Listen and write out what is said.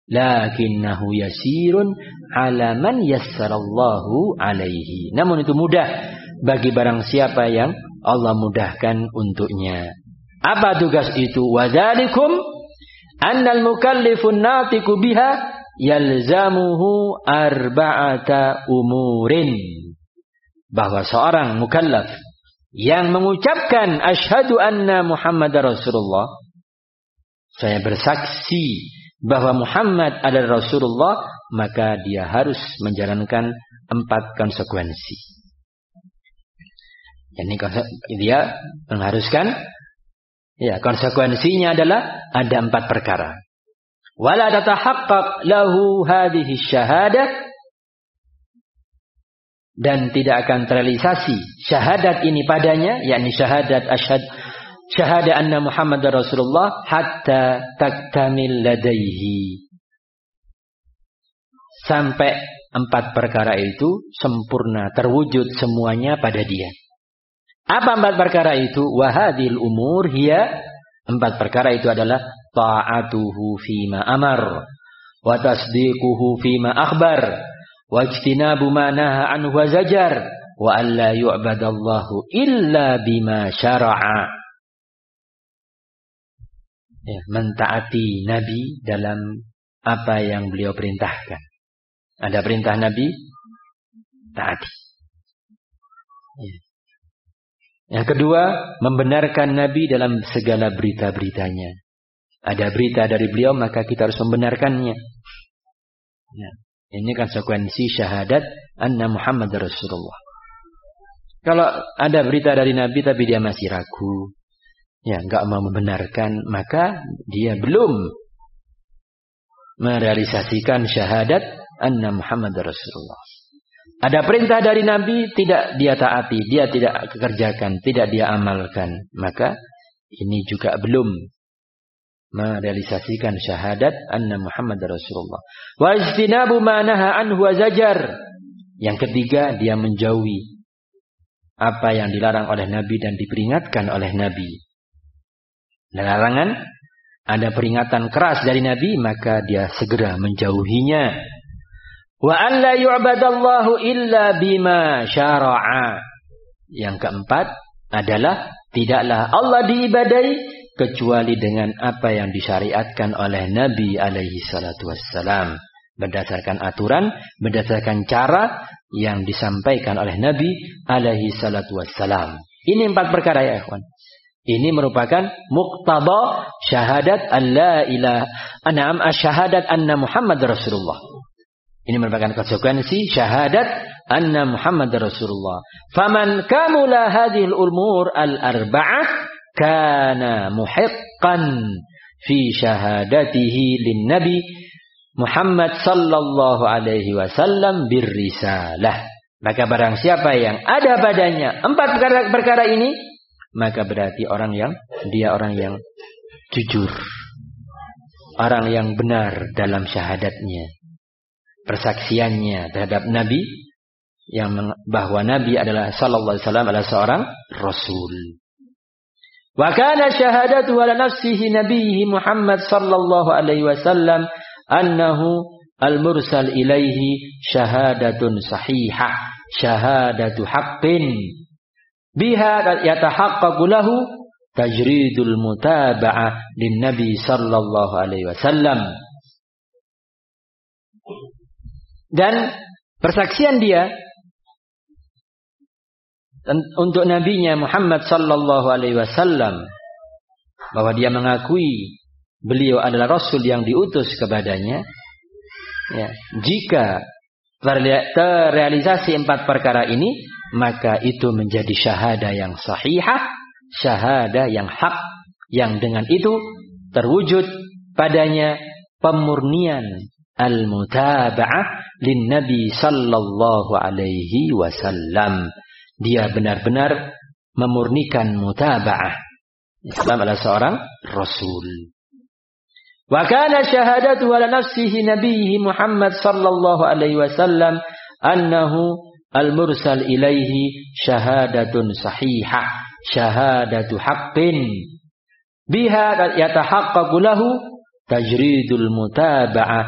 lakinnahu yasirun ala man yassarallahu alaihi. Namun itu mudah bagi barang siapa yang Allah mudahkan untuknya. Apa tugas itu? Wadzalikum annal mukallifun natiqu biha yalzamuhu arba'ata umurin. Bahwa seorang mukallaf yang mengucapkan asyhadu anna Muhammadar Rasulullah, saya bersaksi bahwa Muhammad adalah Rasulullah, maka dia harus menjalankan 4 konsekuensi. Ini dia mengharuskan, ya, konsekuensinya adalah ada 4 perkara. Wala tatahaqqaq lahu hadhihi syahadah, dan tidak akan terrealisasi syahadat ini padanya, yakni syahadat syahadat anna Muhammadar Rasulullah, hatta taktamil ladaihi, sampai 4 perkara itu sempurna, terwujud semuanya pada dia. Apa 4 perkara itu? Wahadil umur hiya, 4 perkara itu adalah ta'atuhu fima amar, wa tasdiquhu fima akhbar, wa ijtinabu ma naha anhu wa zajar, wa alla yu'badallahu illa bima syara'a. Ya, mentaati Nabi dalam apa yang beliau perintahkan. Ada perintah Nabi, taati. Ya. Yang kedua, membenarkan Nabi dalam segala berita-beritanya. Ada berita dari beliau, maka kita harus membenarkannya. Ya. Ini konsekuensi syahadat anna Muhammad Rasulullah. Kalau ada berita dari Nabi tapi dia masih ragu, ya, enggak mau membenarkan, maka dia belum merealisasikan syahadat anna Muhammad Rasulullah. Ada perintah dari Nabi, tidak dia taati, dia tidak kerjakan, tidak dia amalkan, maka ini juga belum merealisasikan syahadat anna Muhammad Rasulullah. Wa ijtinabu ma naha anhu wa zajar. Yang ketiga, dia menjauhi apa yang dilarang oleh Nabi dan diperingatkan oleh Nabi. Larangan, ada peringatan keras dari Nabi, maka dia segera menjauhinya. Wa an la yu'badallahu illa bima syara'a. Yang keempat adalah tidaklah Allah diibadai kecuali dengan apa yang disyariatkan oleh Nabi alaihi salatu wassalam, berdasarkan aturan, berdasarkan cara yang disampaikan oleh Nabi alaihi salatu wassalam. Ini 4 perkara ya ikhwan. Ini merupakan muqtada syahadat an la ilaha an'am asyahadat anna Muhammad Rasulullah. Ini merupakan konsekuensi syahadat anna Muhammad Rasulullah. Faman kamula hadhil umur al-arba'ah kana muhiqqan fi syahadatihi lin Nabi Muhammad sallallahu alaihi wasallam birrisalah. Maka barang siapa yang ada padanya 4 perkara ini, maka berarti orang yang jujur, orang yang benar dalam syahadatnya, persaksiannya terhadap Nabi, yang bahwa Nabi adalah sallallahu alaihi wasallam adalah seorang rasul. Wa kana syahadatu ala nafsihi nabiyhi Muhammad sallallahu alaihi wasallam annahu al-mursal ilaihi syahadatun sahihah, syahadatu haqqin biha yatahaqqaqu lahu tajridul mutaba'ah lin nabi sallallahu alaihi wasallam. Dan persaksian dia untuk nabinya Muhammad sallallahu alaihi wasallam, bahwa dia mengakui beliau adalah rasul yang diutus kepadanya, ya, jika terrealisasi 4 perkara ini, maka itu menjadi syahadah yang sahihah, syahadah yang hak, yang dengan itu terwujud padanya pemurnian al-mutaba'ah lin nabi sallallahu alaihi wasallam. Dia benar-benar memurnikan mutaba'ah. Islam adalah seorang rasul. Wa kana syahadatu ala nafsihi nabiyhi Muhammad sallallahu alaihi wasallam annahu al-mursal ilaihi syahadatun sahihah, syahadatu haqqin biha yatahaqqaqu lahu tajridul mutaba'ah